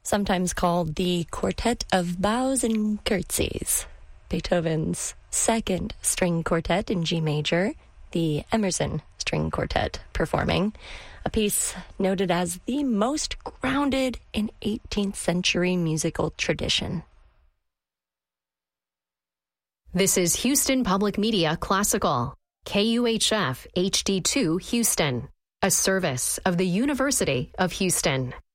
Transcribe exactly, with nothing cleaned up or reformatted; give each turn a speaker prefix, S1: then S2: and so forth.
S1: sometimes called the Quartet of Bows and Curtsies, Beethoven's second string quartet in G major, the Emerson String Quartet performing, a piece noted as the most grounded in eighteenth century musical tradition.
S2: This is Houston Public Media Classical, K U H F H D two Houston, a service of the University of Houston.